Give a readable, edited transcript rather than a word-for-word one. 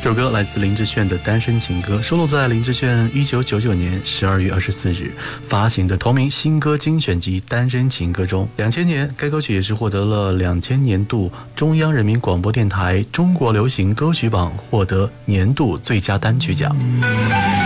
这首歌来自林志炫的《单身情歌》，收录在林志炫1999年12月24日发行的同名新歌精选集《单身情歌》中。2000年，该歌曲也是获得了2000年度中央人民广播电台中国流行歌曲榜获得年度最佳单曲奖。